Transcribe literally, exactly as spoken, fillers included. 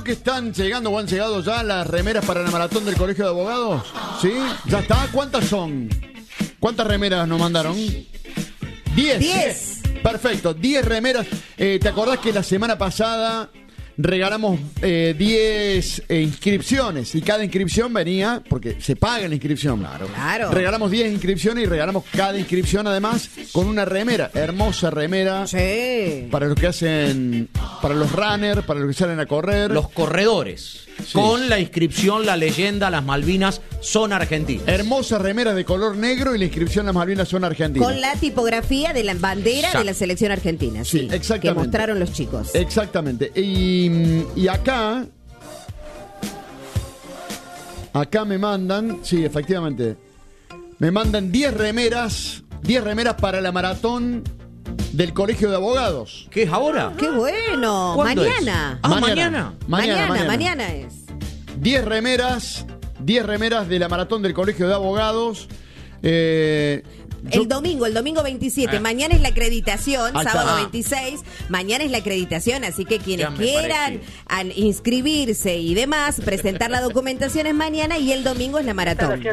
que están llegando o han llegado ya las remeras para la maratón del Colegio de Abogados? ¿Sí? ¿Ya está? ¿Cuántas son? ¿Cuántas remeras nos mandaron? Diez. Diez. Perfecto, diez remeras. Eh, ¿Te acordás que la semana pasada regalamos eh, diez eh, inscripciones? Y cada inscripción venía, porque se paga la inscripción. Claro. Claro. Regalamos diez inscripciones y regalamos cada inscripción además con una remera. Hermosa remera. Sí. Para los que hacen, para los runners, para los que salen a correr. Los corredores. Sí. Con la inscripción, la leyenda, las Malvinas son argentinas. Hermosas remeras de color negro y la inscripción las Malvinas son argentinas. Con la tipografía de la bandera ya. de la selección argentina. Sí, sí, exactamente. Que mostraron los chicos. Exactamente. Y, y acá, acá me mandan, sí, efectivamente, me mandan diez remeras, diez remeras para la maratón del Colegio de Abogados. ¿Qué es ahora? ¡Qué bueno! ¿Cuándo Mañana. es? Ah, mañana. Mañana, Mañana, mañana. mañana es. diez remeras, diez remeras de la maratón del Colegio de Abogados. Eh, yo- El domingo, el domingo veintisiete. Ah. Mañana es la acreditación, Ahí está. sábado Ah. veintiséis. Mañana es la acreditación, así que quienes Ya me quieran parece. an- inscribirse y demás, presentar la documentación es mañana y el domingo es la maratón.